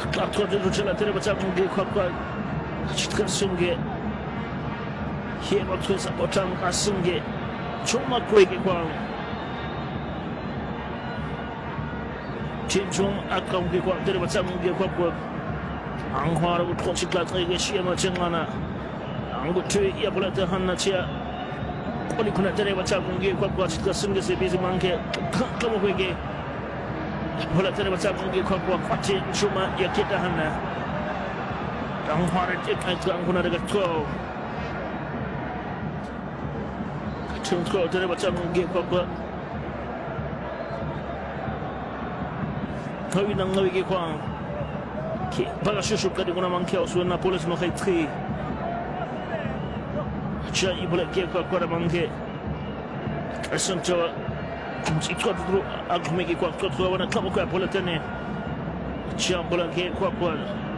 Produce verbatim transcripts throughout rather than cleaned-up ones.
Klaptrottet uczyla tyle ciągnie kwakwa. Citka sungie. Hiero twisa potam asungie. Chuma kwege kwa. Chinchum akamge kwa tyle ciągnie kwakwa. Anghwara utkochi klatrege shiema chengana. Angu tui ya bulata hanna chia. Oli kuna tele ciągnie kwakwa citka sunge se bizi manke. Kama kwege. Bola tele ciągnie kwakwa kwati chuma ya kita hanna. Anghwara tek kuna daga twelve. Tungko tele ciągnie kwakwa. Kawi nang ngawige kwa. Ki baga shushu kadi kuna manke osuna police no khaitri. Cha ibole ke kwa kwa manke. Asanto mchikwa dro agumege kwa kwa wana kama kwa poletene. Cha bola ke kwa kwa.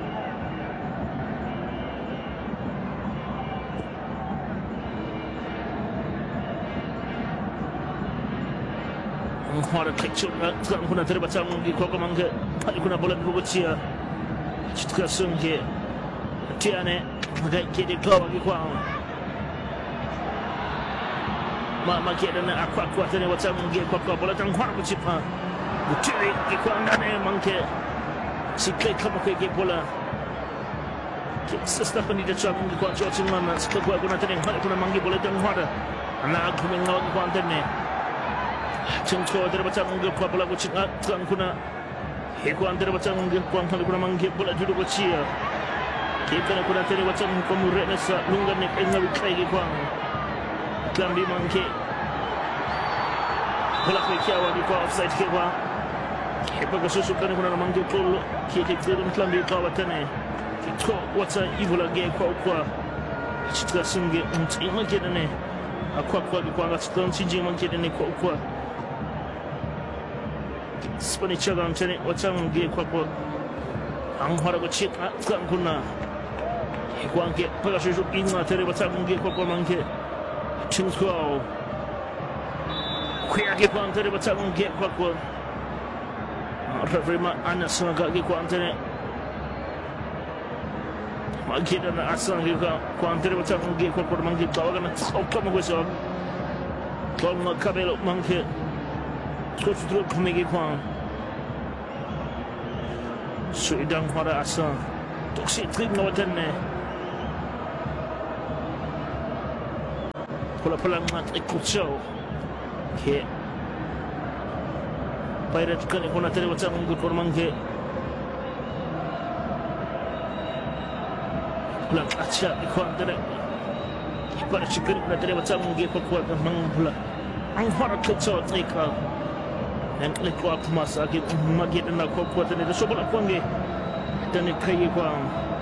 Ngwara kechuk na kuna terba changi kwa kwa manke. Pali kuna bola bubuchia. Chitka sunge. Tiane magai kede kwa kwa. Ma keda na akwa kwa tene watangi kwa kwa bola tangwara kuchipa. Butiri kwa ndane manke. Sikle kama kwa ke bola. Sasa pani de changi kwa chochi ngana sikle kwa kuna tene kuna mangi bola tangwara. Ana akumenga kwa tene. Cengko dari macam mungkin apa bola kucing kan kuna. Heko antara macam mungkin kuang kali kuna mangi bola judo kucia. Kita nak kuna tene macam pemurek nasa lunggan ni kena wikai kuang. Klambi mangi. Bola kucia wadi kuang offside kuang. Hepa kasusu kan kuna mangi polo. Kita kirim klambi kuang tene. Kita whatsa ibola ge kuang kuang. Kita sungge unti mangi tene. Aku aku lagi kuang kat kita sini mangi tene kuang kuang. Spani chagang chene wachang ge kwa kwa anghara ko chik kan kuna kwang ge paga shu inga tere wachang ge kwa kwa manke chingko kuya ge kwang tere wachang ge kwa kwa referee ma anasa ga ge kwang tere ma ge na asang ge kwang tere wachang ge kwa kwa manke tawaga na tsokka mo so kwang kabelo manke Coach Drew kumegi kwang Suidang hora asa Toksi trip na watene Pula pula mat ikutsaw Ke Pirate kani kuna tere watang ngut kormangke Pula acha ikwang tere Ipara chikari kuna tere watang ngut kwa kwa mang pula Ang hora kutsaw trika yang lekwa kumasa ke magi dan aku kuat ni so bola kuange dan kai kuang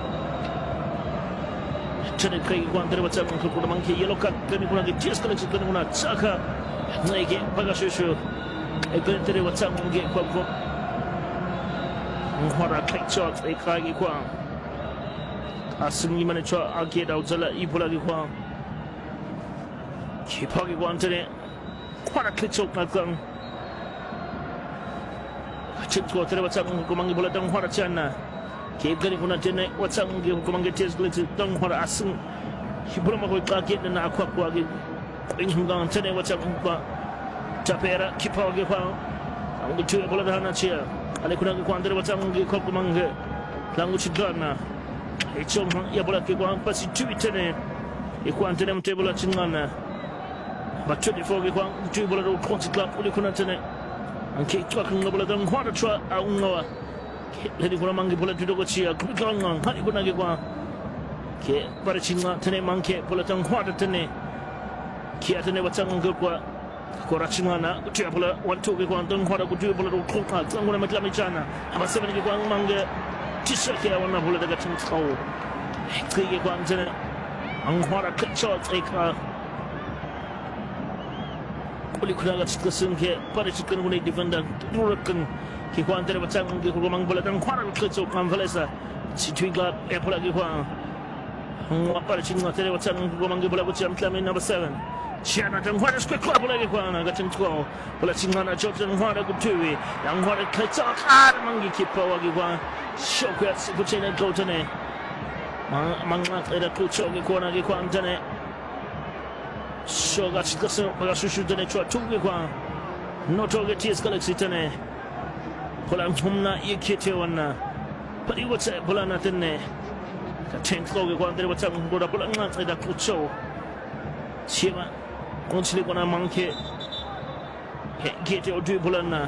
jadi kai kuang dari macam aku kuna mangke yellow card kami kuna ke cheers kali kita kuna chaka naike pagashu ekon dari macam nge kuang kuang ngora kai shot e kai kuang asing mana cho age dau jala ibu lagi kuang kipagi kuang tadi kuara klik shot kuang Cengko tere wachang kumangi bola tang hora chana. Ke gani kuna tene wachang ge kumangi tes glit tang hora asung. Hibula ma ko ka ke na akwa kwa ge. Ingungang tene wachang kwa. Tapera kipa ge kwa. Ang tu bola dana chia. Ale kuna ko andere wachang ge ko kumangi. Langu chidana. E chom ya bola ke kwa pasi tu tene. E kwa tene mte bola chingana. Ba twenty-four ge kwa tu bola ro konti club ule kuna tene. Angke tua kena bola dalam kuara tua aungawa. Jadi kuna mangi bola judo kecil. Kubikangang hari kuna ke kuah. Ke pada cinga tene mangke bola dalam kuara tene. Kia tene wacang ke kuah. Kuara cinga na kutia bola wantu ke kuah dalam kuara kutia bola dalam kuah. Tang kuna macam macam. Masa ni ke kuah mangge. Tisha ke awana bola dekat cingkau. Kiri ke kuah tene. Ang kuara kecil eka. Boleh kuna kat keseng ke pada cikan guna defender turutkan ke kuan tere macam ke kumang bola dan kuara kecil kan Valesa situi gap eh pula ke kuan pada cinga tere macam kumang bola macam kami number seven Chana Tanghara square club lagi kwana gatin twa pula singana Jordan Hara gutui yang hara kaita ar mangi kipa wagi kwa shokwat kuchena gotane manga era kucho gi kwana gi kwa antane shoga chikasu pula shushu dane chwa tugi kwa noto ge T S Galaxy tane pula humna ikete wana pali wata pula na tane ka tank logi kwa ndere wata ngoda pula ngata era kucho Chima Only when I monkey get your dribble and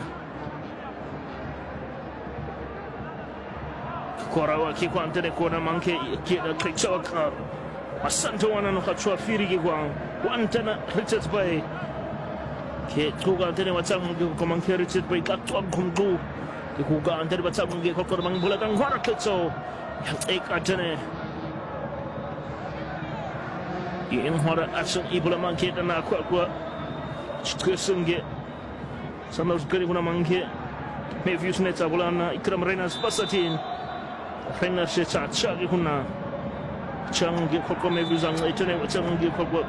Korawa kick one to the corner monkey get a click show car. A Santo one and a hot shot Firi one tenor Richards by Kate Kuga and what's up with Command Richard by got to come go. The Kuga and what's up with Kokoman Bullet and Hora so take a tenor. In hora action ibula manke na kwa kwa chikusunge sanos gari kuna manke me views net abulana ikram renas pasatin renas se cha cha kuna changi koko me views ang itene changi koko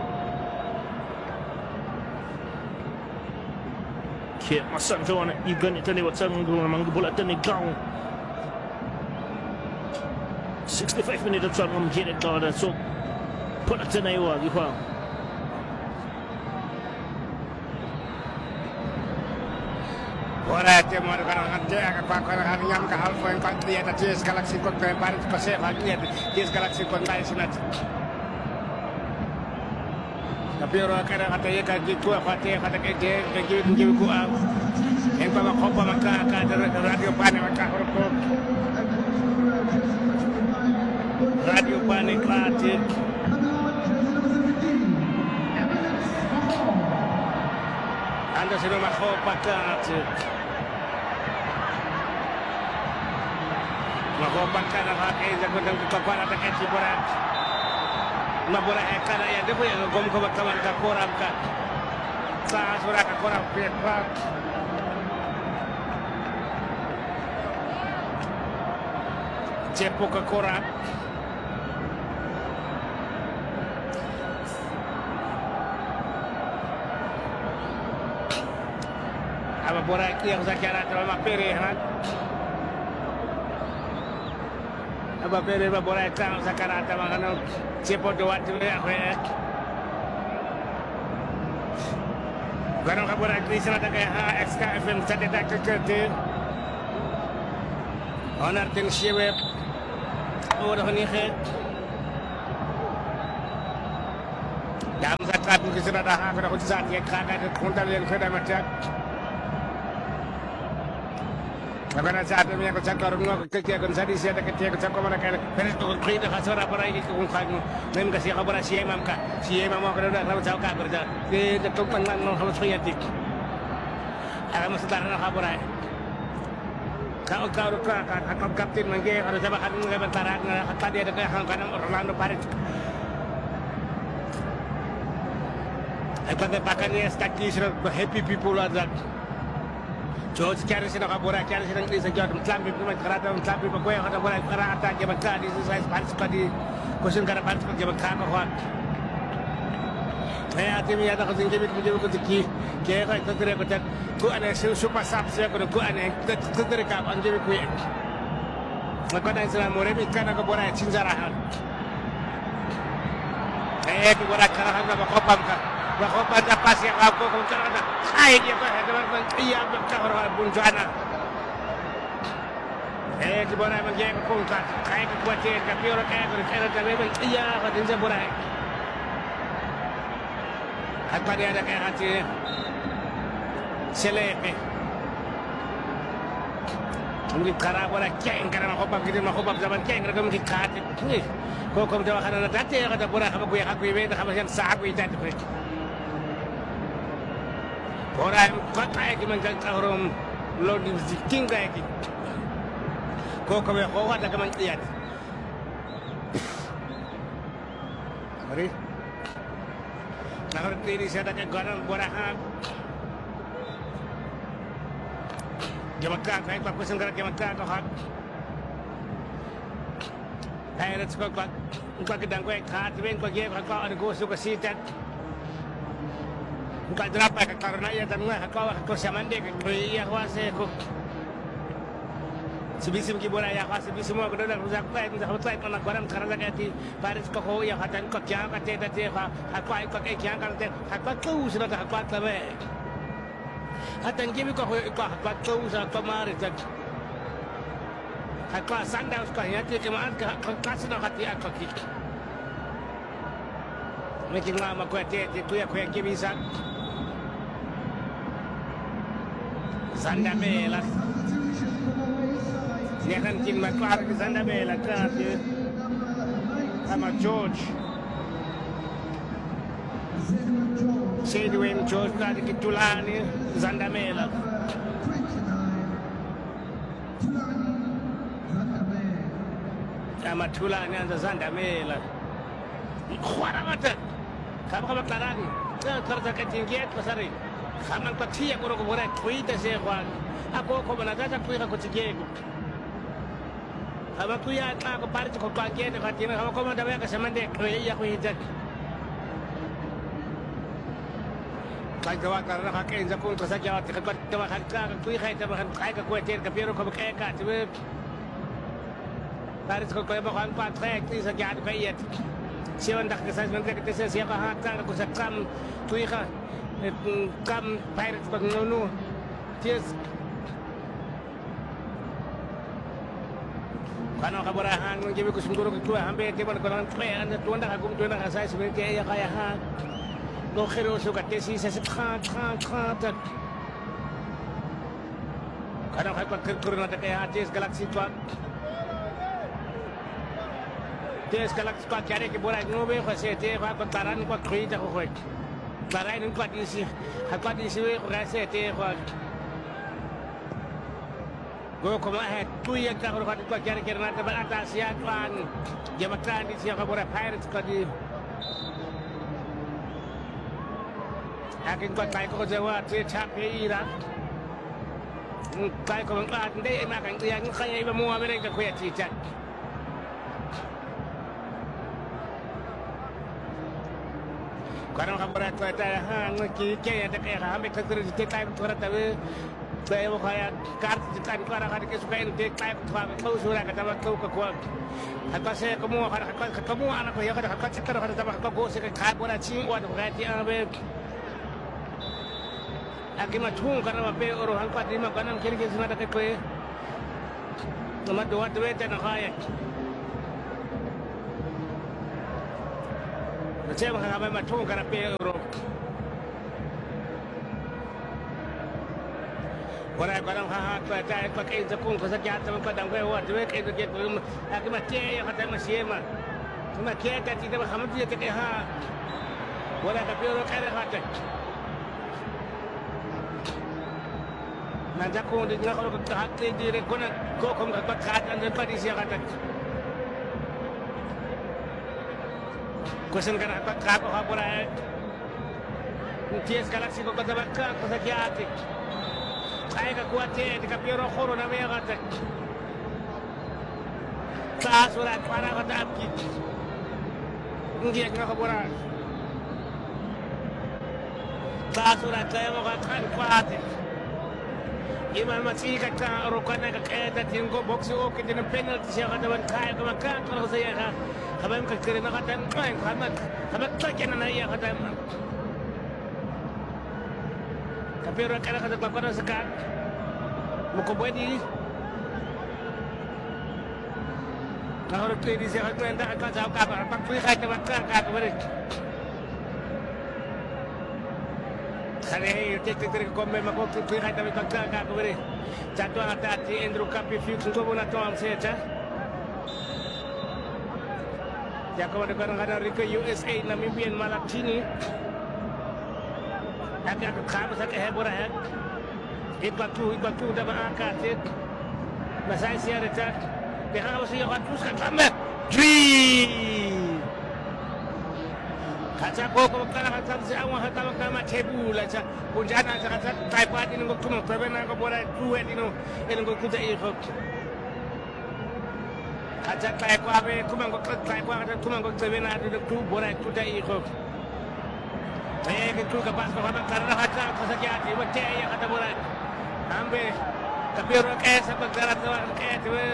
ke masanjo wana igan itene watang kuna mangi bola tene gong sixty-five minutes of time get it done so put it in a wag, you found. What I tell you, I'm going to take a pack of a young half and cut the other T S Galaxy got the parents per se, but yet T S Galaxy got nice in it. The Bureau of Karateka did two of a day, but again, they give you go out. And from a hop of a car, the radio panic, radio panic, Anderson Maho Pakat Maho Pakat is a good Kapara Takati Borat Mabura Ekana and the way of Gomko Kaman Kaporamka Sahasura Kora Pia Chepoka Kora Borak yang sakara terima pere han aba pere ba borak sang sakara terima kan cepo dua tu ya ke Garang ka borak di sana tak ha X K F M sate tak ke te honor ten sheweb or hani khe dam zakat ki sana dah ha ko zat ye kha ka kontar len ko da matak Agora já também a coisa claro não que que quando sai se que que como na cara mas tu creio que só para aí que com fago nem que se agora se é mamka se é mamka que não já cá agora que de tu pan não vamos foi atik agora mas dar na agora kau kau ka ka kapten mangge harus coba kan nggak bentar tadi ada kayak kan Orlando Pirates Agora pakannya staki happy people are that George Carris na kabura Carris ng isa jod mtlambi puma karata mtlambi pa kuya kada wala karata jaban ka di sa Spanish ka di kusun kada Spanish ka jaban ka ko ay ati mi ata ko sing kibit mo ko tiki kaya ka tatere ko tat ko ana super sap siya ko ko ana tatere ka ang jibi ko ngakada sila mo remi kana ko bora chinjarahan eh ko bora kana ka ba kopam ka Bajo pada pas yang aku kau ay dia ko teman-teman iya berkahar bunjana eh di bona man jeng ko ka kay ko kuatir ka pioro kay ko kay ka bebe iya ka din sa boray at pa dia ada kay hati selepe ngi kara bola keng kara ko pag gidin ko pag zaman keng ka ngi kat ko ko dawa kana dati ka da boray ka buya ka kuibe ka ba yan sa aku itat ko Orang kata yang macam orang Lord di King lagi, kau kau yang kau ada keman tiada. Mari, nak tiri saya ada kegaran borahan. Jamakkan, kau yang pakai sengkara jamakkan kau hak. Kau yang sekolah kau kau kedang kau yang kat, kau yang kau yang kau ada kau suka sitat. ka drapa ka karena ya dan nga ka ko samande ko iya wase ko Sebisim kibora ya ka sebisim mo ko da rusak pa ko sa pa ko na garam karana ka ti paris ko ho ya hatan ko kya ka te te ka ka ko ke kya ka te ka ko ko usra ka ko ta be hatan gibi ko ko ka ko usra ko mari ta ka ko sanda ko ya te ke ma ka ka sina ka ti ka ki Making mama ko te te ku ya ko gibi sa Sanda Mela Nekan kin maklar ke Sanda Mela ka te ama George Sedwin George ka ke tulani Sanda Mela ama tulani anda Sanda Mela khwara mata kama kama klarani ka karta ka tingiet pasari Kaman patia ko ko bora kuita se Juan ako ko bana data kuita ko tigego Aba kuya ka ko parte ko ka ke ka tina ka ko manda ka samande ko ya ko hita Kai ka wa ka ra ka ke zakun ko sa ja ka ka ta ka ka kuya ka ta ka ka ka ko te ka pero ko ka ka te Paris ko ko ba kan pa trek ni sa ja ko yet Siwan dak ka sa man ka te se sia ka ha ta ko sa kam kuya ka Kam Pirates ko no Ties Kano kaburahan ng gibi ko siguro ko hambe te ban ko lang tre an to nda ko to nda sa sa ke ya kaya ha no khiro so ka te si sa tra tra tra ta Kano ka ko ko na te kaya Ties Galaxy to Ties Galaxy ko kare ke bora no be ko se te ko ko taran ko krita ko ko Barai nun kuat isi, kuat isi we rasa te kuat. Go koma het tu yang tak kuat kuat kira kira nanti beratas ya tuan. Jamakan di siapa boleh Pirates kuat di. Akin kuat kai ko jawab te capai ira. Kai ko kuat deh makan yang kaya ibu mua mereka kuat cicak. Karena kabar itu ada hang kiki ada kayak kami kerja di time tuara tapi saya mau kayak kartu di time tuara kan kesukaan di time tuara kau sudah kata kau kekuat apa saya kamu akan kamu anak saya kata kata cakar kata tambah kau gosek kayak bola cing waduh kayak dia abe lagi macam karena apa orang hal pada lima kanan kiri kiri sana ada kayak nama dua dua itu nak kayak Saya mengambil macam kerana peru. Orang-orang hak pada pakai zakun kesejahteraan teman pada mereka duit itu dia belum. Lagi macam yang kata masih mah. Macam kata tidak berhamut dia kata ha. Orang tapi orang kaya kata. Nanti aku dengar kalau kata hati di rekona kau kau kata kata dan pada dia kata. Kusen kan apa kako hapura Ties Galaxy ko kada bakka ko sa kiati ay ka kuate di kapiro khoro na mega tak sa surat para ka tapki ngi nga hapura sa surat kaya mo ka kan kuate Iman masih kata rokana ka kaya dating go box o kiti na penalty siya kada ban kaya ka makka ko sa ya Habang kekirina kata, main kamat, kamat lagi na naya kata. Tapi orang kaya kata kelakon sekat, muka buat di. Kalau orang tu di siapa tu anda akan jauh kapa, apa tu yang kata makan kapa beri. Kali ini kita kita kombe makok tu yang kata makan kapa beri. Jatuh atas di Andrew Kapi fix tu pun atau am saja. Jago ada kadang-kadang Rika U S A Namibian malak sini. Agak kamu sakit hebora hek. Ibatu ibatu dah berangkat sih. Masa saya ada cak. Dia harus saya akan teruskan sama. Dri. Kaca kau kau kalau kata saya awak kata kau macam cebu lah cak. Punjana cak cak. Taipat ini kau cuma perbena kau boleh duet ini. Ini kau kuda ikut. Kaca kaya ko abe kumang ko kaya ko ada kumang ko tebe na ada tu borai tu dai ko Eh, que kruka pas ko hamak karena hata ko sa kya di wate ya kata bola. Ambe kapiro ke sa pagdarat na ke tuwe.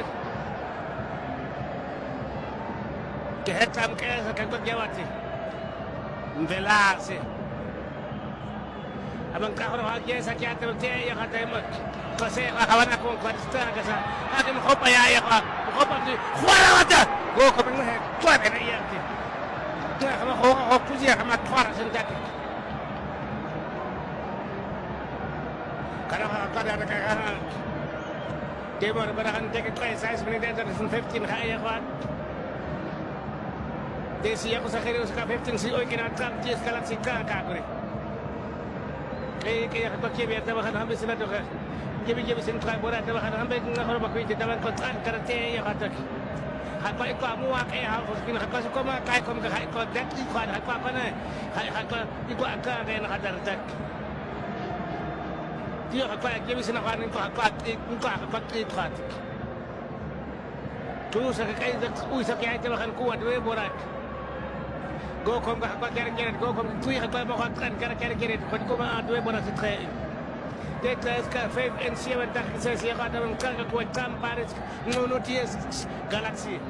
Ke hetam ke sa kagbat jawati. Velase. Abang kahor hagya sa kya tuwe ya kata mo. Kasi kawan ako kwatista kasi akin mo pa ya ka. Ko pa di. Wala wata. Go ko pang he. Kwa na iya ti. Ya kama ko ko kuya kama twara sa dati. Karena kada ada kaya dia baru berakan tiket kaya saya sebenarnya dari fifteen kaya kuat. Desi aku sakit usah fifteen si oi kena tram jes kalat si kaka kore. Eh kaya aku kiai biar tabakan hampir sila doka. Kiai kiai sen kaya borat tabakan hampir ngahor bakui di taban kontrak karate ya kata. Hakpa iko amuak eh hakpa kena hakpa suka mak kaya kom kaya iko dat iko hakpa apa na hakpa iko akar kaya nak ada retak. Dia hakpa kiai sen nak ni ko hakpa iko hakpa iko hat. Tu sa kaya dat ui sa kaya tabakan kuat we borat. Go kom ka hakpa kere kere go kom tu hakpa mo hakkan kere kere kere ko ko ma we borat se tre. Dit is ka five en seven tak se se ka ta kan ka ko tam paris no no ties galaxy.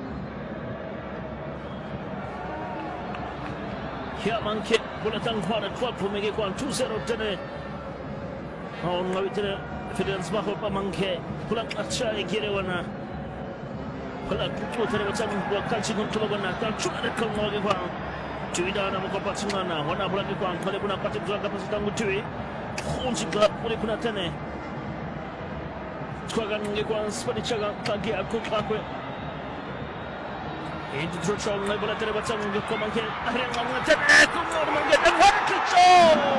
Ya manke bola tang khwara kwa ko mege kwa two zero tene. On ngawi tene Fidens ma pa manke bola acha e gere wana. Bola kutu tene wacham bo kalchi kun tulo wana ta chuma ko ngoge kwa. Tuida na mo ko patsuna wana bola ke kwa kale kuna pati kwa ka pasita ngutui. Khonji ga bola kuna tene. Twaga nge kwa spani chaga kage akukwa kwe. Into the throw, no bola tere wacham ko manke ahre ngamna tene ko mo manke ta wara kicho.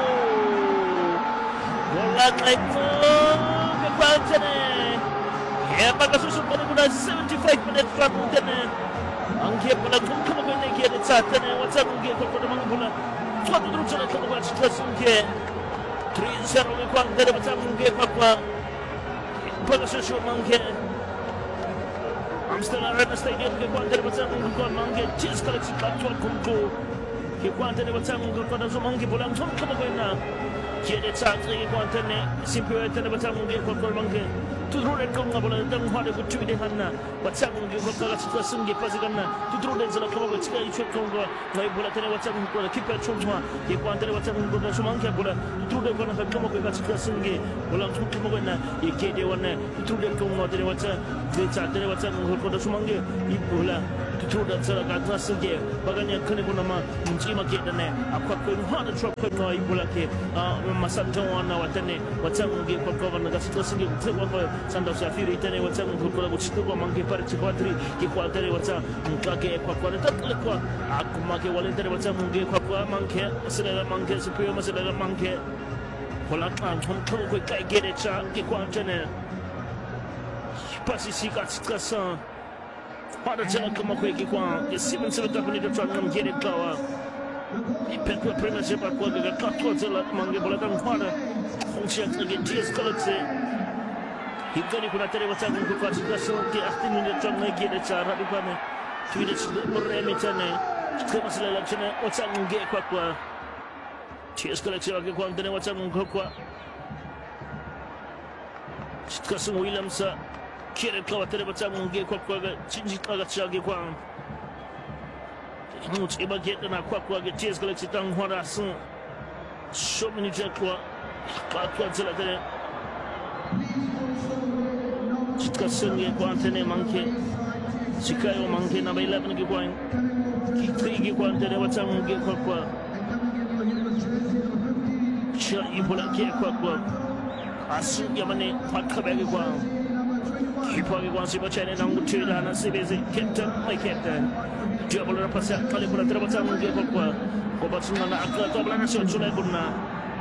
Bola like mo ke kwa tene. Ya baga susu bola kuna seventy-five minutes kwa tene. Anke bola kun ko ko ne ke ta tene wacham nge ko ko mang bola. Twa tu throw ko ko chita sunke. three zero ke kwa tere wacham nge kwa kwa. Baga susu manke Amsterdam Arena Stadium ke kwa tere wacham nge kwa manke chis kala chita twa kumko. Ke kwa tere wacham nge kwa so manke bola thon ko ko na. Kede tsatri ko antene simple tene wacham nge kwa kwa manke. Tudrule ko ngabola dang hade ko tuide hanna wacham nge ko kala chita sunge pasiganna tudrule zala ko ko chika ichwe ko ngo ngai bola tene wacham ko kipa chumwa ke kwa tere wacham nge ko so manke bola tudrule ko na ko ko ka chika sunge bola thon ko na ye kede wana tudrule ko ngo tere wacham de cha tere wacham nge ko so manke i bola tudrule zala ka ta sunge baganya kene ko na ma nchima ke dane akwa ko hada trop ko no i bola ke masanto wana watene wacham nge ko ko na ka chika sunge ko Sanda usafiri tene wacham ngukula kuchukua mangi pare chikwatri kikwa tere wacham mkake kwa kwa tatle kwa akumake wale tere wacham nge kwa kwa mangi sila mangi sipiyo masila mangi wala kan thon thon ko kai gere cha kikwa tene pasi sika tsasa pada tena kama kwa kikwa yesimen sila tapuni to ngam gere kawa ipekwa premiership kwa ga katwa tela mangi bola dang pada function ke dies kolotse Higani kuna tere wacham ko kwa chika so ke achtin minute chon ngai gede chara dipane tuide morre mitane kama sala lakshana wacham nge kwa kwa ties collection ke kwa ndene wacham ko kwa chika so Williams kire kwa tere wacham nge kwa kwa chinji kwa chage kwa much iba gede na kwa kwa ke ties collection tang hora sun so many jakwa kwa kwa zela tere Chika sunge kwa antene manke Chikayo manke number eleven ke kwa Kitri ke kwa antene wacham nge kwa kwa Chia ibola ke kwa kwa Asu yamane pakkabe ke kwa Kipa ke kwa siba chane nangu tira na sibeze captain my captain Dia bola rapasa kali bola tera wacham nge kwa kwa Kwa batsunga na akla kwa bola nasyon chulai kuna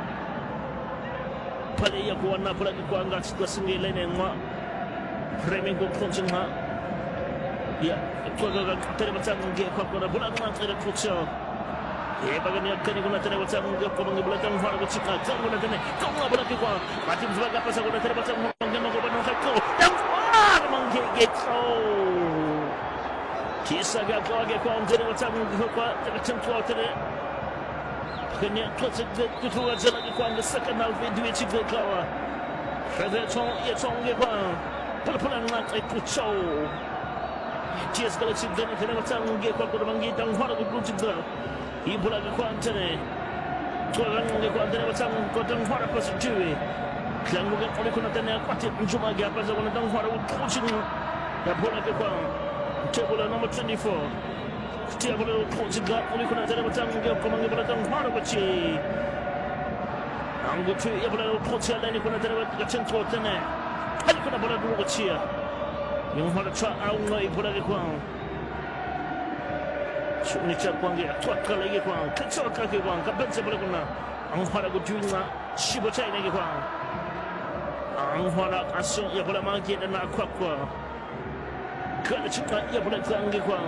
Pale ya kwa na bola ke kwa nga chika sunge lene ngwa Framing ko konsen ha ya ko ga tere wacham nge ko ko bola na tere futsal e bagani akani ko na tere wacham nge ko nge bola tan fara ko chika tan ko na tene ko na bola ke ko mati mzwaga pasa ko na tere wacham nge mo ko na ko tan fara mangi ge ko kisa ga ko ge ko tere wacham nge ko tere tan ko tere Kenya klotse kutuwa jala ke kwanga second half into it chikle kawa. Fede chong ye chong ge kwa. Pala pala ngat e kucho. Ties kala chikle ni kene watang ge kwa kwa mangi tang hwara ku ku chikle. Ibula ke kwa antene. Tua lang ge kwa antene watang ko tang hwara pa si juwe. Klang ge kwa kuna tene kwa ti njuma ge apa za wana tang hwara ku chikle. Ya bola ke kwa. Table number twenty-four. Tia bola kuchika uli kuna tena batanga kwa mangi bola tang hara bachi angu tu ya bola kuchia leni kuna tena batanga tena hali kuna bola dulu bachia yung hara cha au ngai bola ke kwa shuni cha kwangi atwa kala ke kwa kacho ka ke kwa kabense bola kuna ang hara ku tuinga shibo cha ne ke kwa ang hara aso ya bola mangi na kwa kwa kana chika ya bola tangi kwa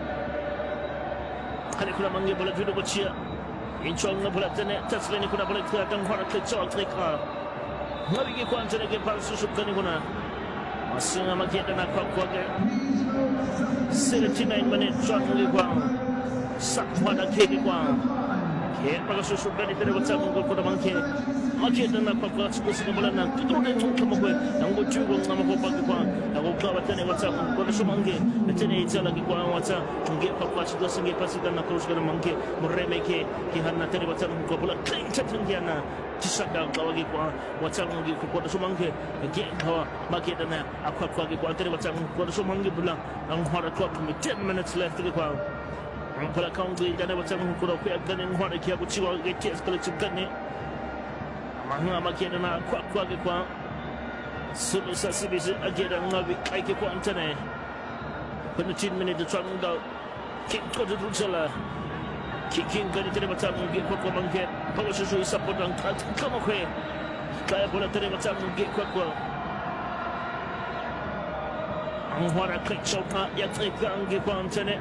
kali kuna mangi bola judo bachia inchong na bola tene tasleni kuna bola kya tang hara ke chok treka ngabi ke kwa tene ke par susup kani kuna masinga makienda na kwa kwa ke seventy-nine minutes shot ngi kwa sakwa na ke kwa ke pa susup kani tene bacha ko kuna mangi makienda na kwa kwa susup bola na tudro de kama kwa nango jugo ngama ko pa kwa nango kwa tene bacha ko na sumangi tene itala ke kwa wacha nge pa kwa susup singe pasika na cross kana mangi mureme ke ki hanna tene bacha ko bola clean chatangiana tisaka kwa ke kwa wacha ngi ko kwa sumangi ke kwa makienda na akwa kwa ke kwa tene bacha ko na sumangi bola ang hara kwa ten minutes left ke kwa ang pala kaungi dana bacha ko ko kwa dana hara ke ku chiwa ke tes kala chikane Mahanga makienda na kwa kwa ke kwa sulu sa sibisi agenda ngabi aike kwa antene kwenye ten minutes tanga kick ko de rutela kicking gani tere batangu ge kwa kwa manke pago susu support ang kama kwe kaya bola tere batangu ge kwa kwa ang hwara click shot ya treka nge kwa antene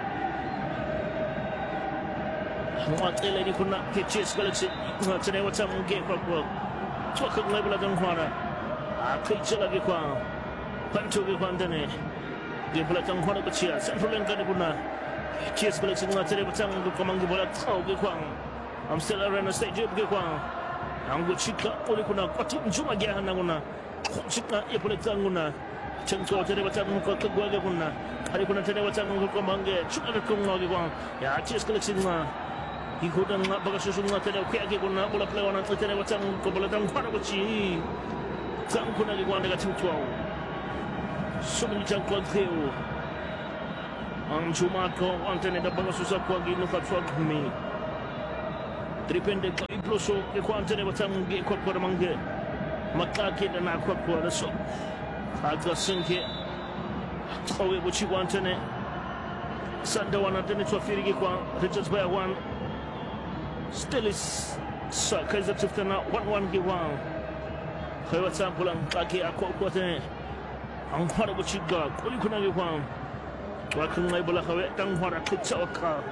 Mwat ele ni kuna ke chase galaxy kuna tene wata munge kwa kwa toka ngabula dan hwara akai chala ge kwa pancho ge kwa ndane ge bula tan hwara bachia central lane gani kuna chase galaxy kuna tene wata munge kwa mangi bola tau ge kwa am still arena stage ge kwa angu chika ole kuna kwati njuma ge hana kuna chika ye bula tanguna chencho tene wata munge kwa kwa ge kuna hari kuna tene wata munge kwa mangi chuka ge kwa ge kwa ya chase galaxy kuna ikutan nga baga susu nga tene kaya ke kuna bola play wana tene watang ko bola tang hara bachi tang kuna ke kwanda ka tutuao sumini chang kwa theo ang chumako antene da baga susa kwa gi no fatwa mi tripende ko iploso ke kwa antene watang ge kwa kwa mange makake da na kwa kwa so aga sinke kowe buchi kwa antene sanda wana tene twafiri ke kwa Richards by one still is so Kaiser Chiefs na one one give one kaya sample ang kaki ako ko tene ang hara ko chiga kuli kuna give one wa kung ngai bola kawe tang hara kitsa ka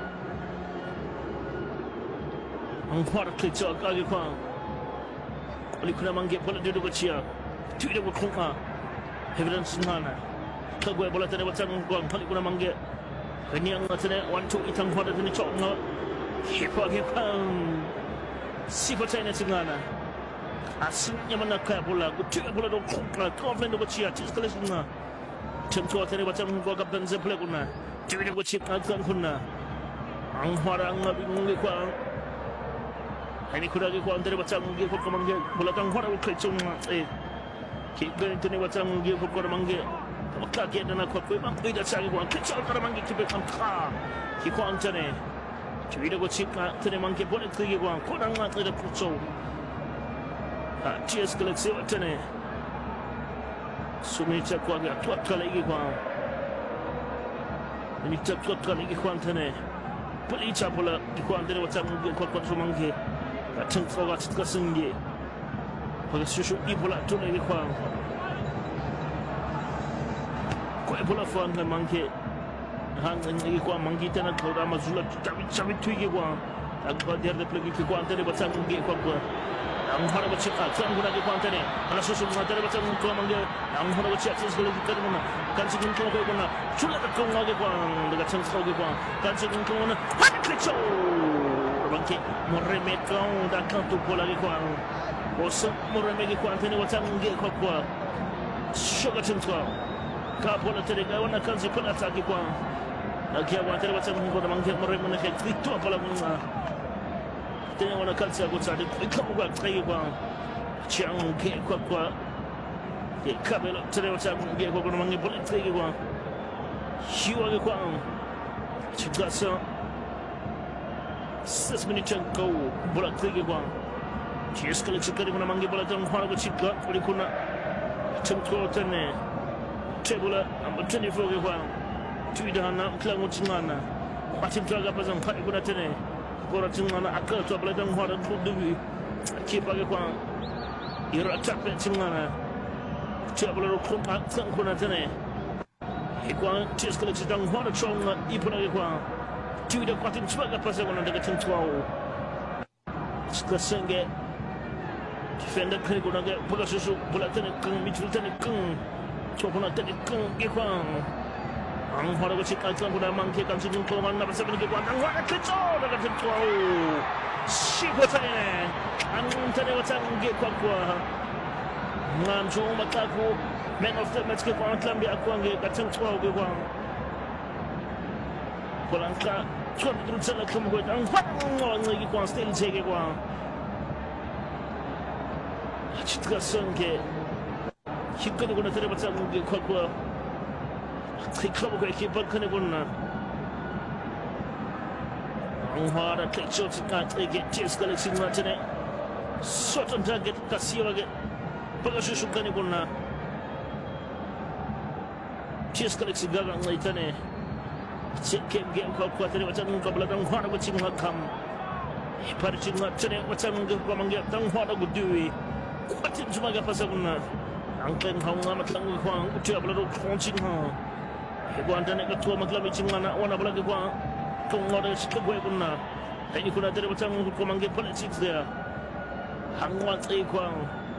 ang hara kitsa ka give one kuli kuna mangge bola dudu ko chia tuide ko kuma evidence nana kagwe bola tene watang ko kuli kuna mangge kanyang tene one two itang hara tene chok nga Hipa hipa siapa cina cingana aslinya mana kaya bola kucing bola dong kau confident dong cia cia sekali cina cengkau tadi macam gua kapten sebelah kuna cewek dong cia kan kuna angharang ngabi ngi kuang ini kuda ke kuang tadi macam ngi kau kemangge bola tang hara kau cung eh kita itu ni macam ngi kau kau mangge maka kita nak kau kau mang tidak cari kuang kecil kau mangge kita kam kah kuang cene Cewek ko chika tene manke bola kige kwa kona nga tene kucho ha ties galaxy tene sumi cha kwa ga twat kala ige kwa ni cha twat kala ige kwa tene puli cha bola kwa tene wata mu kwa kwa so manke ka tang so ga chitka singe pa ga shushu ibola tone ige kwa kwa bola fa nga manke hang ngi kwa mangi tena ko rama zula tabi tabi tuige kwa agba der de plagi kwa antene batang ngi kwa kwa ang hara bachi ka tang guna kwa antene ala susu ngata batang ko mangi ang hara bachi atsis gele ka mona kan sigin ko ko na chula ka ko ngage kwa daga chang ko kwa kan sigin ko na ha klicho Banki Moremekon da canto pour la Récoin. Osa Moremekon tene watange kwa kwa. Sugar Tintra. Kapola Terega wana kanzi kwa ataki kwa. Nakia watere watange kwa mangi Moremekon Victor pour la Muna. Tene wana kanzi kwa tsadi ikamu kwa tsayi kwa. Change kwa kwa. Kabelo tere watange kwa kwa mangi pour tsayi kwa. Shiwa kwa. Chugasa six minutes ago, bola tege kwa Cheska le chikari kuna mangi bola tang hwana kwa chika kuli kuna Temko tene Tebula number twenty-four kwa Tuida hana mklango tingana Matim traga pazang pati kuna tene Bora tingana akal tuwa bola tang hwana kudubi Kipa kwa Ira tape tingana Tebula rukuma tang kuna tene Kwa Cheska le chitang hwana chonga Ipuna kwa Tuida kwa timchwaga pasa wana daga timchwao Skasenge Defender kani kuna ge Pula susu Pula tani keng Midfield tani keng Chwa kuna tani keng Ge kwa Ang hora kwa chika Tlan kuna mangke Kam si jingko Man napa sabi ge kwa Ang hora klitso Daga timchwao Shipo tani Ang tani watang ge kwa kwa Ngam chungu mataku Man of the match ge kwa Antlambi akwa ge Ka timchwao ge kwa Polangka Chua Pedro Tsala kama kwa Ang hwana Ngi kwa Still chege kwa Chitka Sanke Hikani kuna tere batsa Ngi kwa kwa Kama kwa Kipa kani kuna Ang hwana Klitso Tika Tege Cheska Lexi Matene Sotan target Kasiwa ge Paga shushu kani kuna Cheska Lexi Gaga Ngaitane Kem game kwa kwa tene wacang kabla tang hwana kwa ching hakam Pari ching tene wacang kwa mangya tang hwana gudui Kwa tim sumaga pasaguna Angkeng haunga matlang kwa Utia bala do kong ching ha Kwa antane katua maklami ching na wana bala kwa Kong ngada shika kwe kuna Hini kuna tene wacang kwa mangya pala chik there Hangwa tse kwa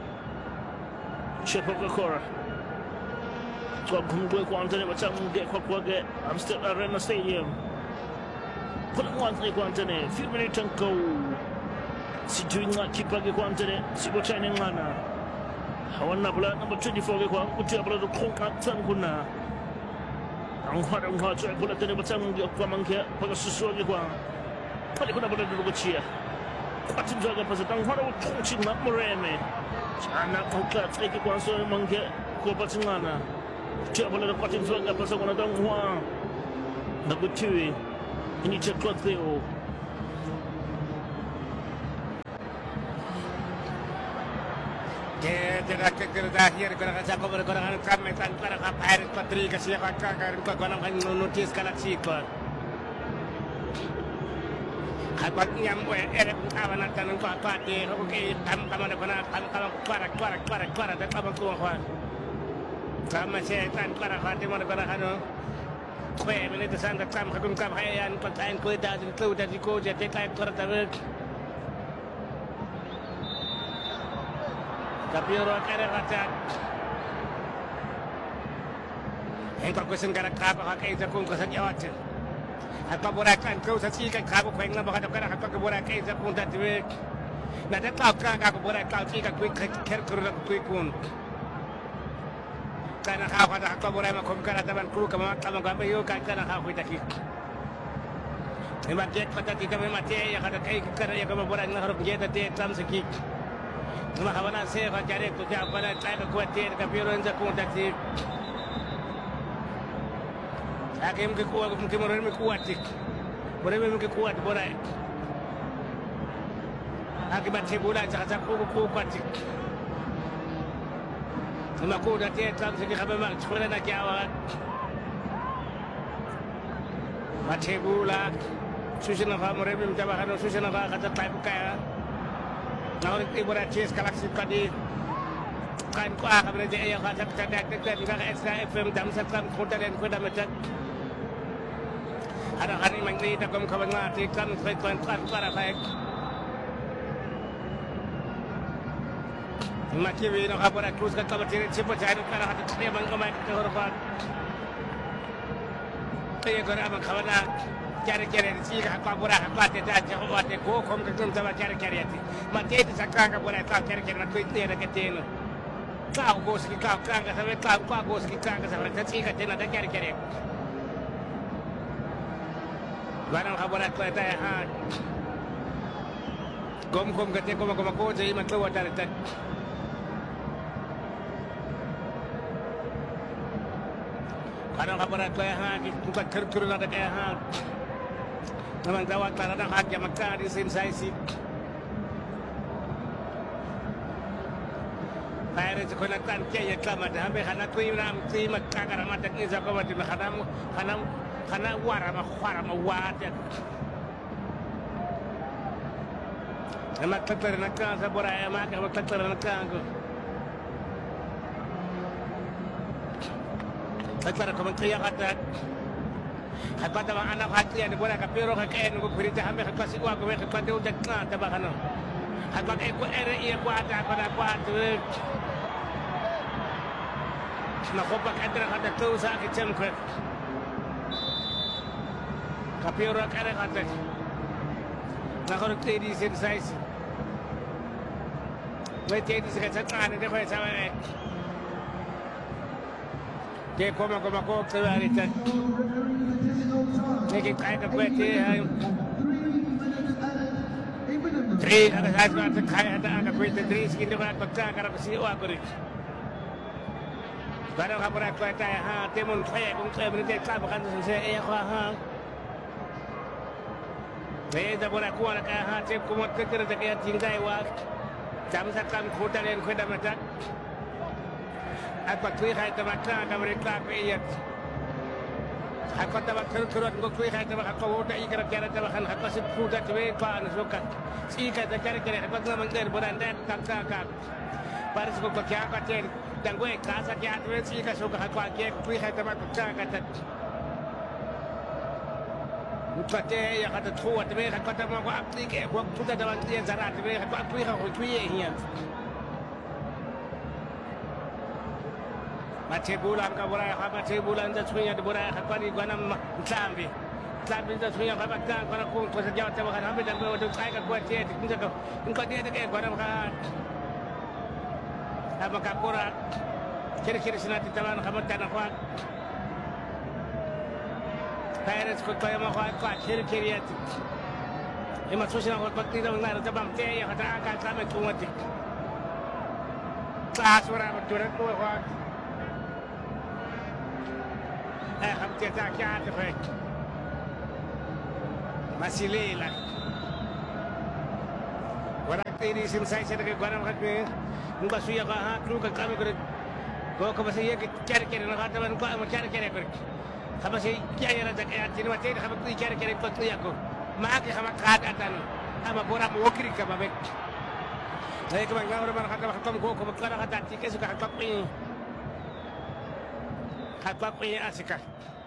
Shepa kakora Kwa kumgwe kwa antene wacang ge kwa kwa ge Amstel Arena Stadium Pula mwantre kwa antene Few minutes ago Situi nga kipa ge kwa antene Sipo chine ngana Hawana pula number twenty-four ge kwa Utia pula do kong atang kuna Ang hara ang hara Pula tene wacang ge kwa mangke Paga susuwa ge kwa Pali kuna pula do kuchia Kwa timza ge pasa Ang hara kong ching na moreme Chana kongka Treke kwa so mangke Kwa pati ngana Tia boleh dapat influence apa sahaja orang Hua nak bercuti ini cekot Theo Jadi kerja akhir kerana saya kau berkorban kami tanpa kapal patri kasih kakak kerana kau kau nak notis galaksi kau. Kapat nyampe erek kawan nanti kau pati kau kau tam tam ada kau tam tam kuarak kuarak kuarak kuarak dan kawan kau kau. Kama setan para hati mana para hano kue menit sanda kam kakun kam hayan patain kue dah itu dah diko jadi kayak keluar tarik tapi orang kaya kata engkau kusen kara kapa kakai zakun kusen jawat apa borakan kau sasi kan kapa kau engkau bakal kara kapa borakan zakun dah tarik nanti kau kau borakan kau sih kau ker kerja kau kun Karena kau kata kau boleh makan kerana teman kru kamu kamu kamu yo kan karena kau kita kik. Memang dia kata tidak memang dia yang kata kau kerana yang kamu boleh nak harus dia dia tam sekik. Memang kawan saya kau cari tu jangan pada saya kau dia kau orang zakun tadi. Aku mungkin kuat mungkin orang mungkin kuat sih. Boleh mungkin kuat boleh. Aku baca bulan cakap cakap kuat sih. Aku dah tiada tam segi kami mak sekolah nak jawab. Macam bulan, susun apa mereka minta bahan, susun apa kata tak buka. Kalau ibu racis galaksi tadi, kan kau akan berjaya yang kata cakap cakap dengan S F M jam sekarang kota dan kota macam. Ada hari mangni tak kamu kawan mati kan sekian kan para baik. Macam ini nak apa nak terus kata macam ini siapa cari kerana hati dia bangga main kehormatan. Kaya kerana abang kawan nak kere kere si ka kwa bora ka kwate ta je ko te ko kom ka tum ta kere kere ti ma te ti sakanga bora ta kere kere na tu te na ke te no ka go ski ka kanga sa ka ka go ski kanga sa ta si ka te na ta kere kere Barang khabarat ko ta ha gom gom ka te ko ko ko je ma to wa ta ta Barang khabarat ko ha ki ka khur khur na ta ha Naman tawag na na hakya magka di sin size Kaya ko na tan kaya kama da hambe kana tu ram ti makka karama ta ni sa ko mati khana khana khana wara ma khara ma wata Ama taktar na ka sa bora ma ka taktar na ka ko Taktar ko man kaya kata Hatta ba anak hati ada bora ka pero ka kaen ko perita hambe ka kasi wa ko ka pate udak na taba kana Hatta ka ko ere iya ko ata ko na ko atu Na ko pa kadra ka tu sa ki chem ko Ka pero ka ere ka Na ko te di sin size Mai te di sa ka ne de ko sa mai Ke koma koma ko te ari ta Niki kaya ka kwete ay Tri ada saya ada kaya ada ka kwete tri skin de ba pagka kara ko si o agori Barang ka pura kwete ha temon kaya kung kaya mo te ka ba kan sa e ko ha Be da pura ko na ka ha te ko mo te kira te kaya tingkai wa Jam sa kan khota len kheda mata Apa tri kaya ta mata ka mereka ko iya Aku tak bakal kerut kau kuih kaya tak bakal kau tak ikat cara tak bakal aku sebut tak cuy kau anu suka si kaya cara cara aku tak mungkin beranda tak tak tak baris kau kaya kau ceri dan gue kasa kaya tu si kaya suka aku kaya kuih kaya tak bakal tak kata kata ya kata tua tu aku tak mau aku aplik aku tu tak dapat dia zarat tu aku kuih aku kuih ini Macam bulan ka borai ha macam bulan da sunya da borai ha kwani gwanam tlambi tlambi da sunya ka bakka kwana ko ko sa jawta ba kan hambe da ko da kai ka ko tie tin ka in ko tie da ke gwanam ka ha maka pura kire kire sinati talan ka mata na kwa Paris ko ko ma kwa kwa kire kire yati ima susina ko bakti da ngara da bam te ya ka ka ka me ko mati Class wara ko tura ko kwa Eh, kamu tiada kaya tu kan? Masih lelah. Orang ini sim saya saya dekat guanam kat ni. Muka suya kah ha, kru kah kami kerja. Kau kau masih ya cari cari nak kata mana kau cari cari kerja. Kau masih kaya ya nak kaya cini macam ni, kau cari cari kau tu ya kau. Mak kau kata atan, ama borak mukri kau babek. Saya kau mengajar orang kata kau kau kau kata kata tiket suka kau ni. Kata kau ni asikah.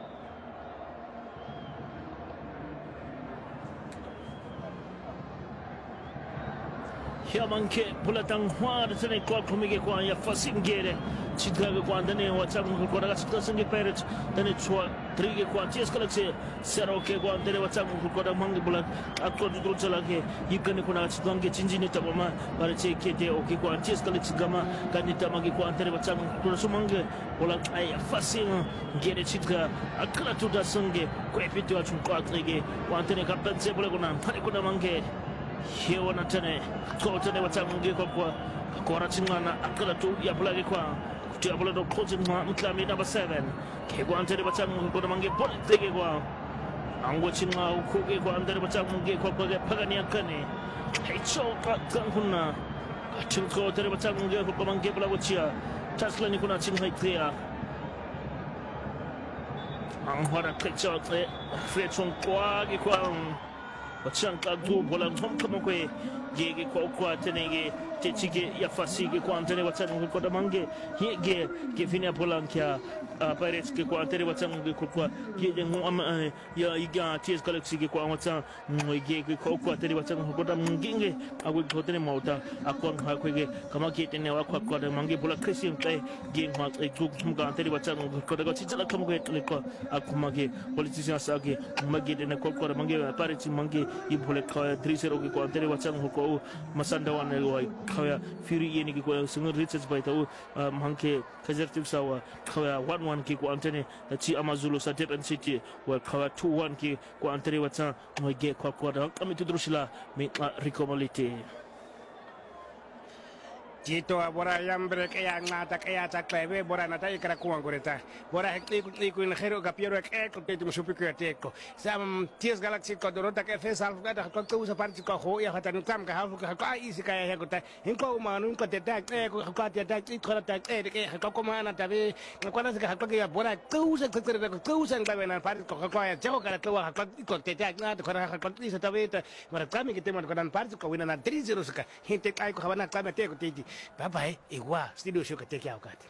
Hiamanke pulatang huar sene kwa kumige kwa ya fasingere chitgaga kwa dane wacham ko daga chitga sange peret dane chwa trige kwa ches kalakse seroke kwa dane wacham ko daga mangi bulat akko dudul chalake yikane kuna chitgange chinjini tabama bare che kete oke kwa ches kalakse gama kanita magi kwa dane wacham ko sumange wala ay fasing gere chitga akala tuda sange ko epiti wa chun kwa trige kwa dane kapense bule kuna pare kuna mange Hewa na tene, kwa tene watangu kwa kwa kwa ratingana akala tu ya bulagi kwa kutia bulado closing ma mtlami number seven kwa antene watangu kwa mange bol tege kwa ango chinga ukuge kwa antene watangu kwa kwa pagani akane hicho kwa kuna chimko tene watangu kwa mange bulago chia tasla ni kuna chinga ikria angwara kecho te frechon kwa kwa wachanga tu bola ngom kama kwe gege kwa kwa tenege techike ya fasige kwa antene wachanga kwa damange hige ke finia bola kia Pirates ke kwa antene wachanga kwa kwa gege ngom ya iga T S Galaxy ke kwa wachanga gege kwa kwa antene wachanga kwa damange agwe kwa tene mauta akwa kwege kama ke tene wa kwa kwa damange bola Christian kai ge ngwa tu kumga antene wachanga kwa daga chitala kama kwe kwa akumage politician sage mage tene kwa kwa damange Pirates mange ibole kwa three zero ke kwa antene wachanga ko masanda wane wa kaya Fury yeni ke kwa single Richards baita u manke Kaiserchiefs sawa kaya one one ke kwa antene chi Amazulu sa Durban City wa kaya two one ke kwa antene wachanga ge kwa kwa da kami tudrushila me Ricomalite Jito bora yambre kaya ngata kaya taklebe bora nata ikra kuangureta bora hekli kutli kuin khero kapiero ek ek te musupi ku teko sam T S Galaxy ko dorota ke fe salf gada ko to usa parti ko ho ya hata nutam ka hafu ka ka isi kaya ya kota inko manu ko te tak e ko ka te tak ko ta e ke ko ko mana tabe ko na ka ka ya bora to usa ko te ko usa ngba na parti ko ko ya jago ka to ka ko te tak na ko na ko isi tabe ta mara kami ke te man ko dan parti ko wina na three zero ska hinte kai ko habana kama te ko te Bye-bye, iwa studio show kateke awukati.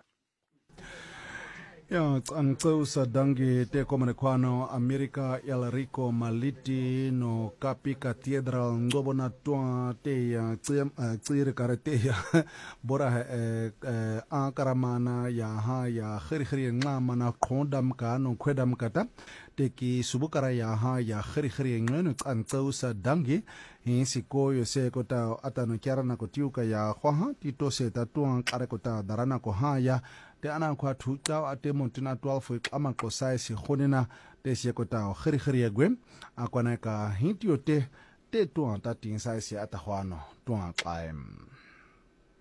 Ya angceusa dangi te komane kwano Amerika yala Ricomaliti no Kapi Cathedral ngobona tua te ya tsire karate ya bora eh ankaramana ya ha ya khiri khiri ngamana khondam ka no khwedam kata te ki subukara ya ha ya khiri khiri ngeno angceusa dangi hinsiko yose kota atano kyara na kotiuka ya khwaha tito se tatuang kare kota darana ko ha ya te ana kwa thuka ate montina twelve ama kosai si khonena te se kota khiri khiri egwe akwana ka hintiote te tuan ta tin sai si atahwano tuan time